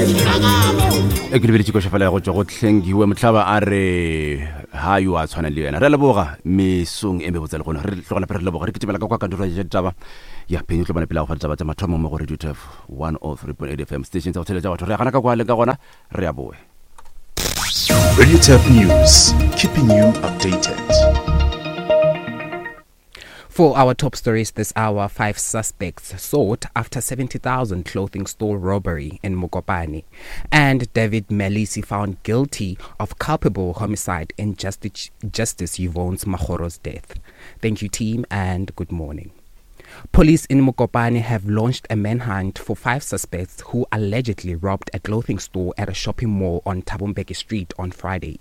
e ke lebeletse go shafala go tswa go tlhengiwe motlhaba a re ha yo a tshwana le yena re leboga mesong e mebotsa le gona re tlogela re leboga re kitebela ka kwa kantoro ya taba ya phenyo tlo bana pela go taba tsa mathomo mo go Radio 103.8 FM station tsa go tsheletsa batho re gana ka kwa le ka gona re a boe Radio Tap News, keeping you updated. For our top stories this hour, 5 suspects sought after 70,000 clothing store robbery in Mokopane, and David Melisi found guilty of culpable homicide in Justice Yvonne's Mahoro's death. Thank you, team, and good morning. Police in Mokopane have launched a manhunt for 5 suspects who allegedly robbed a clothing store at a shopping mall on Thabo Mbeki Street on Friday